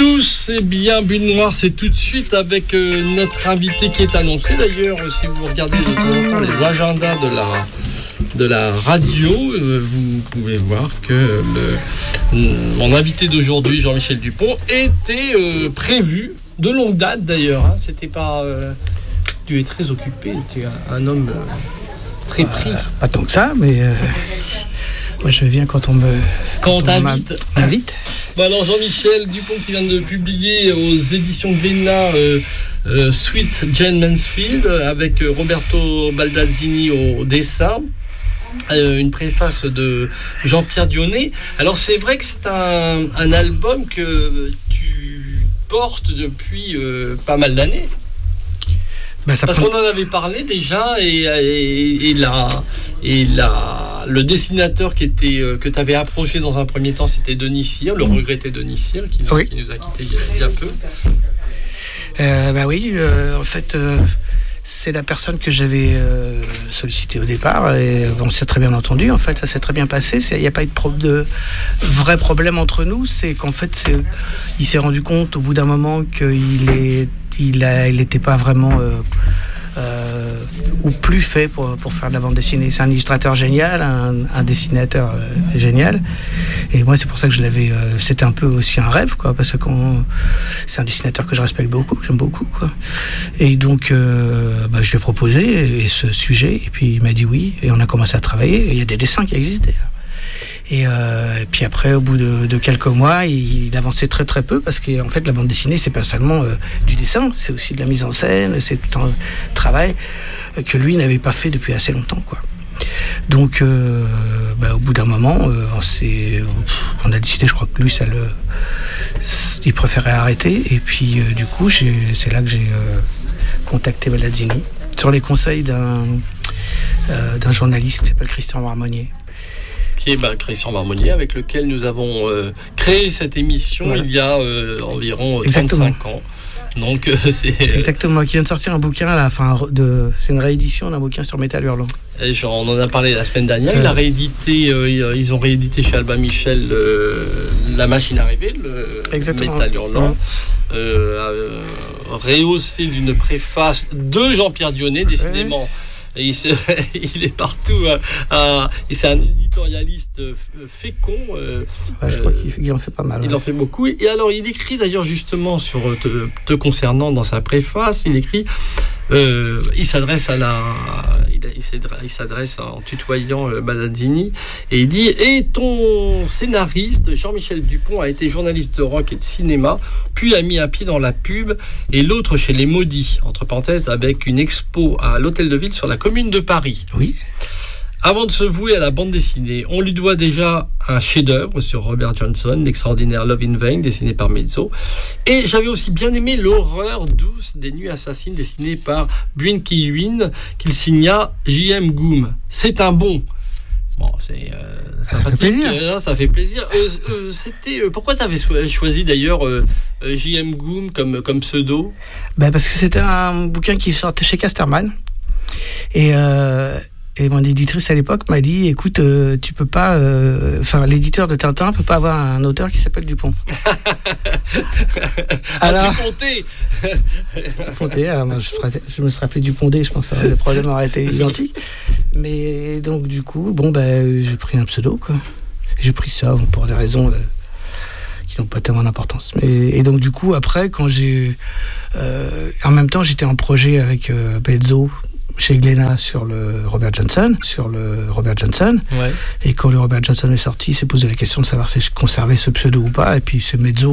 Tous, c'est bien, Bulle Noire, c'est tout de suite avec notre invité qui est annoncé. D'ailleurs, si vous regardez de temps en temps les agendas de la radio, vous pouvez voir que mon invité d'aujourd'hui, Jean-Michel Dupont, était prévu de longue date d'ailleurs. Hein. C'était pas. Tu es très occupé, tu es un homme très pris. Pas tant que ça, mais moi je viens quand on m'invite. Bon alors Jean-Michel Dupont qui vient de publier aux éditions Glénat Sweet Jane Mansfield avec Roberto Baldassini au dessin. Une préface de Jean-Pierre Dionnet. Alors c'est vrai que c'est un album que tu portes depuis pas mal d'années. Parce qu'on en avait parlé déjà et le dessinateur que tu avais approché dans un premier temps, c'était Denis Cyr, le regretté Denis Cyr qui nous a quittés il y a peu. En fait, c'est la personne que j'avais sollicité au départ et on s'est très bien entendu. En fait, ça s'est très bien passé. Il n'y a pas eu de vrai problème entre nous. C'est qu'en fait, il s'est rendu compte au bout d'un moment qu'il n'était pas vraiment ou plus fait pour faire de la bande dessinée. C'est un illustrateur génial, un dessinateur génial. Et moi, c'est pour ça que je l'avais. C'était un peu aussi un rêve, quoi, parce que c'est un dessinateur que je respecte beaucoup, que j'aime beaucoup, quoi. Et donc, je lui ai proposé ce sujet, et puis il m'a dit oui, et on a commencé à travailler. Et il y a des dessins qui existent d'ailleurs. Et puis après, au bout de quelques mois, il avançait très très peu parce qu'en fait, la bande dessinée, c'est pas seulement du dessin, c'est aussi de la mise en scène, c'est tout un travail que lui n'avait pas fait depuis assez longtemps, quoi. Donc, au bout d'un moment, on a décidé, je crois que lui, il préférait arrêter. Et puis, du coup, c'est là que j'ai contacté Baldassini sur les conseils d'un journaliste qui s'appelle Christian Marmonnier. Qui est Christian Marmonnier, avec lequel nous avons créé cette émission il y a environ 35 ans. Donc c'est exactement, qui vient de sortir un bouquin à la fin c'est une réédition d'un bouquin sur Métal Hurlant. Et on en a parlé la semaine dernière. Il a réédité, ils ont réédité chez Albin Michel La Machine à rêver, le Métal Hurlant, rehaussé d'une préface de Jean-Pierre Dionnet, décidément. Et il est partout. C'est un éditorialiste fécond. Je crois qu'il en fait pas mal. Il en fait beaucoup. Et alors, il écrit d'ailleurs justement sur te concernant dans sa préface. Il écrit. Il s'adresse en tutoyant Baldassini et il dit: et ton scénariste Jean-Michel Dupont a été journaliste de rock et de cinéma, puis a mis un pied dans la pub et l'autre chez les Maudits, entre parenthèses, avec une expo à l'Hôtel de Ville sur la Commune de Paris. Oui. Avant de se vouer à la bande dessinée, on lui doit déjà un chef-d'œuvre sur Robert Johnson, l'extraordinaire Love in Vain, dessiné par Mezzo. Et j'avais aussi bien aimé l'horreur douce des Nuits assassines, dessinée par Buen Ki-Huynh, qu'il signa J.M. Goom. C'est un bon. Bon, c'est sympathique, ça fait plaisir. Pourquoi tu avais choisi d'ailleurs J.M. Goom comme pseudo ? Parce que c'était un bouquin qui sortait chez Casterman. Et mon éditrice à l'époque m'a dit: écoute, tu peux pas, l'éditeur de Tintin peut pas avoir un auteur qui s'appelle Dupont. Alors, Duponté. Alors moi, je me serais appelé Duponté, je pense que le problème aurait été identique. Mais donc du coup, j'ai pris un pseudo, quoi. J'ai pris ça pour des raisons qui n'ont pas tellement d'importance. Et donc du coup, après, quand en même temps, j'étais en projet avec Mezzo chez Glénat sur le Robert Johnson. Ouais. Et quand le Robert Johnson est sorti, il s'est posé la question de savoir si je conservais ce pseudo ou pas. Et puis ce Mezzo